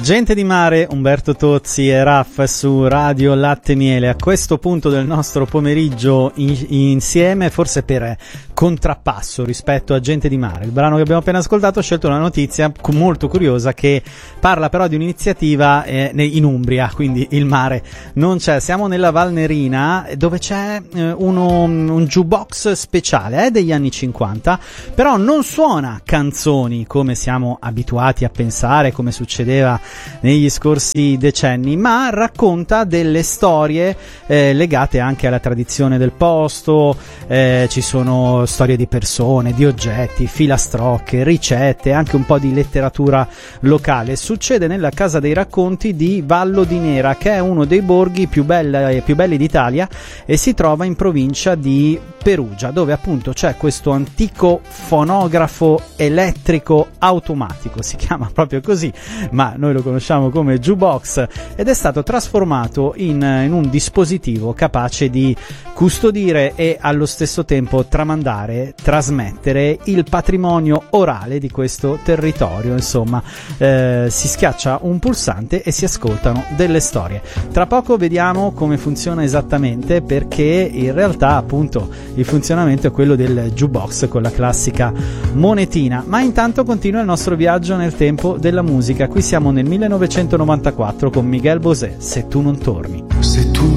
Gente di Mare, Umberto Tozzi e Raff su Radio Latte Miele. A questo punto del nostro pomeriggio insieme, forse per contrappasso rispetto a Gente di Mare, il brano che abbiamo appena ascoltato, ho scelto una notizia molto curiosa che parla però di un'iniziativa in Umbria, quindi il mare non c'è. Siamo nella Valnerina, dove c'è un jukebox speciale degli anni 50, però non suona canzoni come siamo abituati a pensare, come succedeva negli scorsi decenni, ma racconta delle storie legate anche alla tradizione del posto. Ci sono storie di persone, di oggetti, filastrocche, ricette, anche un po' di letteratura locale. Succede nella Casa dei Racconti di Vallo di Nera, che è uno dei borghi più belli d'Italia, e si trova in provincia di Perugia, dove appunto c'è questo antico fonografo elettrico automatico, si chiama proprio così, ma noi lo conosciamo come jukebox, ed è stato trasformato in un dispositivo capace di custodire e allo stesso tempo trasmettere il patrimonio orale di questo territorio. Insomma, si schiaccia un pulsante e si ascoltano delle storie. Tra poco vediamo come funziona esattamente, perché in realtà appunto il funzionamento è quello del jukebox con la classica monetina. Ma intanto continua il nostro viaggio nel tempo della musica. Qui siamo nel 1994 con Miguel Bosé, Se tu non torni. Se tu